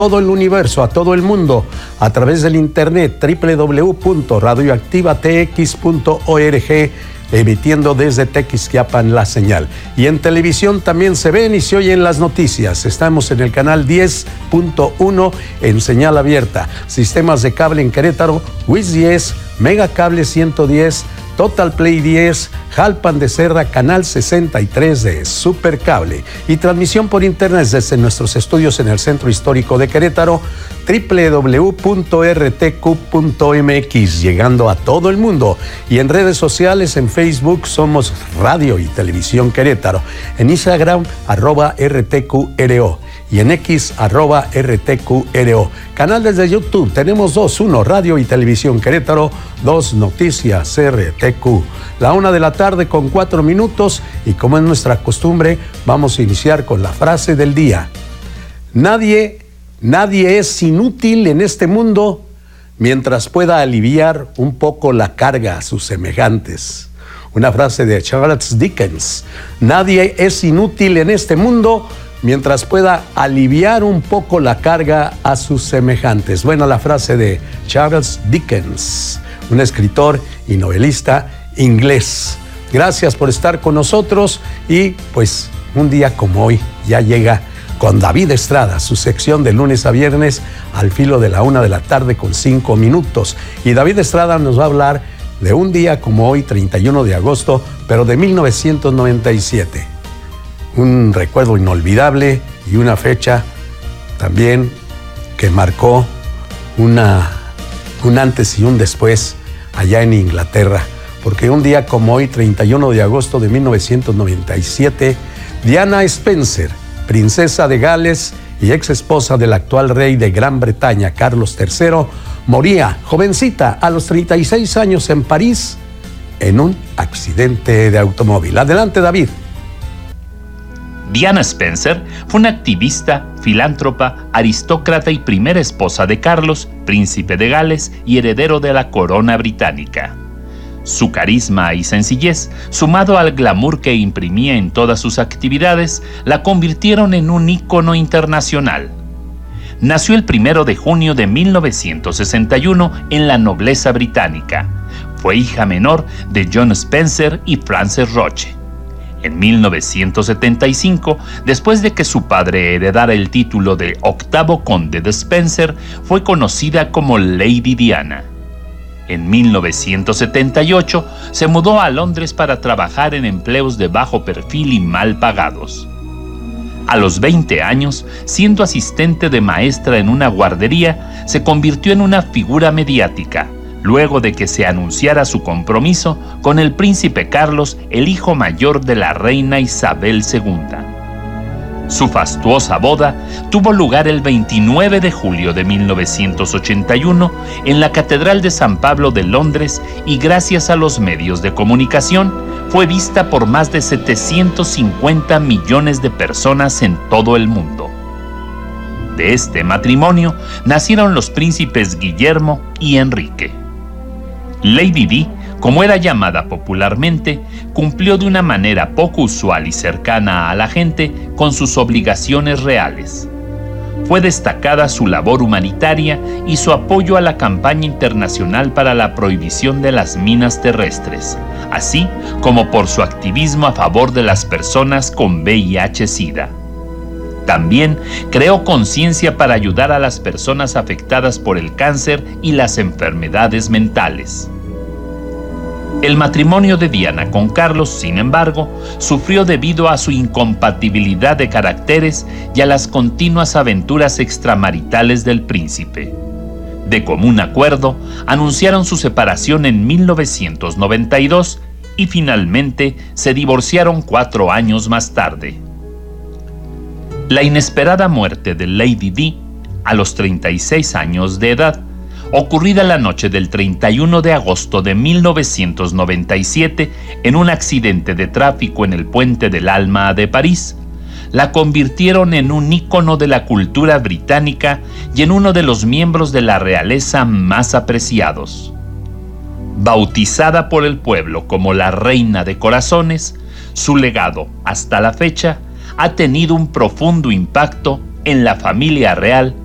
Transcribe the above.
todo el universo, a todo el mundo, a través del internet www.radioactivatx.org, emitiendo desde Tequisquiapan la señal. Y en televisión también se ven y se oyen las noticias. Estamos en el canal 10.1 en señal abierta. Sistemas de cable en Querétaro, WIS 10, Mega Cable 110, Total Play 10, Jalpan de Serra, canal 63 de Supercable. Y transmisión por internet desde nuestros estudios en el Centro Histórico de Querétaro, www.rtq.mx, llegando a todo el mundo. Y en redes sociales, en Facebook somos Radio y Televisión Querétaro. En Instagram, @RTQRO. Y en X, @RTQRO. Canales de YouTube, tenemos dos: uno, Radio y Televisión Querétaro; dos, Noticias RTQ. La 1:04 y como es nuestra costumbre, vamos a iniciar con la frase del día. Nadie es inútil en este mundo mientras pueda aliviar un poco la carga a sus semejantes. Una frase de Charles Dickens. Nadie es inútil en este mundo mientras pueda aliviar un poco la carga a sus semejantes. Bueno, la frase de Charles Dickens, un escritor y novelista inglés. Gracias por estar con nosotros y pues un día como hoy ya llega con David Estrada, su sección de lunes a viernes al filo de la 1:05. Y David Estrada nos va a hablar de un día como hoy, 31 de agosto, pero de 1997. Un recuerdo inolvidable y una fecha también que marcó un antes y un después allá en Inglaterra. Porque un día como hoy, 31 de agosto de 1997, Diana Spencer, princesa de Gales y ex esposa del actual rey de Gran Bretaña, Carlos III, moría jovencita a los 36 años en París en un accidente de automóvil. Adelante, David. Diana Spencer fue una activista, filántropa, aristócrata y primera esposa de Carlos, príncipe de Gales y heredero de la corona británica. Su carisma y sencillez, sumado al glamour que imprimía en todas sus actividades, la convirtieron en un ícono internacional. Nació el 1 de junio de 1961 en la nobleza británica. Fue hija menor de John Spencer y Frances Roche. En 1975, después de que su padre heredara el título de octavo conde de Spencer, fue conocida como Lady Diana. En 1978 se mudó a Londres para trabajar en empleos de bajo perfil y mal pagados. A los 20 años, siendo asistente de maestra en una guardería, se convirtió en una figura mediática, luego de que se anunciara su compromiso con el príncipe Carlos, el hijo mayor de la reina Isabel II. Su fastuosa boda tuvo lugar el 29 de julio de 1981 en la Catedral de San Pablo de Londres y gracias a los medios de comunicación fue vista por más de 750 millones de personas en todo el mundo. De este matrimonio nacieron los príncipes Guillermo y Enrique. Lady Di, como era llamada popularmente, cumplió de una manera poco usual y cercana a la gente con sus obligaciones reales. Fue destacada su labor humanitaria y su apoyo a la campaña internacional para la prohibición de las minas terrestres, así como por su activismo a favor de las personas con VIH-Sida. También creó conciencia para ayudar a las personas afectadas por el cáncer y las enfermedades mentales. El matrimonio de Diana con Carlos, sin embargo, sufrió debido a su incompatibilidad de caracteres y a las continuas aventuras extramaritales del príncipe. De común acuerdo, anunciaron su separación en 1992 y finalmente se divorciaron 4 años más tarde. La inesperada muerte de Lady Di, a los 36 años de edad, ocurrida la noche del 31 de agosto de 1997 en un accidente de tráfico en el Puente del Alma de París, la convirtieron en un ícono de la cultura británica y en uno de los miembros de la realeza más apreciados. Bautizada por el pueblo como la Reina de Corazones, su legado, hasta la fecha, ha tenido un profundo impacto en la familia real